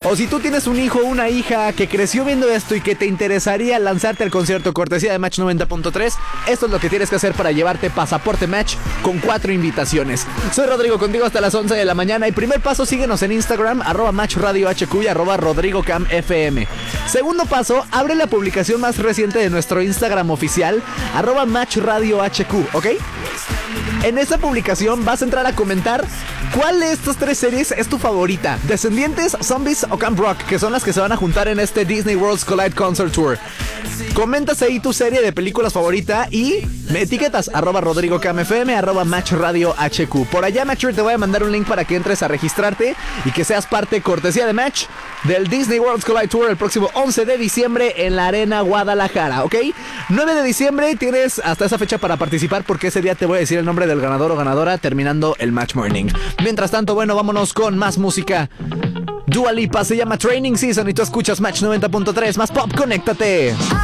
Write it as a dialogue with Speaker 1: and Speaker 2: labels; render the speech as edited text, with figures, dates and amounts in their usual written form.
Speaker 1: O si tú tienes un hijo o una hija que creció viendo esto y que te interesaría lanzarte al concierto cortesía de Match 90.3, esto es lo que tienes que hacer para llevarte pasaporte Match con 4 invitaciones. Soy Rodrigo, contigo hasta las 11 de la mañana. Y primer paso, síguenos en Instagram, @MatchRadioHQ y @RodrigoCamFM. Segundo paso, abre la publicación más reciente de nuestro Instagram oficial, @MatchRadioHQ, ¿ok? En esta publicación vas a entrar a comentar cuál de estas 3 series es tu favorita: Descendientes, Zombies o Camp Rock, que son las que se van a juntar en este Disney Worlds Collide Concert Tour. Comentas ahí tu serie de películas favorita y me etiquetas @RodrigoCamFM, @MatchRadioHQ. Por allá, Matcher, te voy a mandar un link para que entres a registrarte y que seas parte cortesía de Match del Disney Worlds Collide Tour el próximo 11 de diciembre en la Arena Guadalajara, ¿ok? 9 de diciembre tienes hasta esa fecha para participar, porque ese día te voy a decir el nombre del ganador o ganadora terminando el Match Morning. Mientras tanto, bueno, vámonos con más música. Dua Lipa, se llama Training Season y tú escuchas Match 90.3, más pop, conéctate.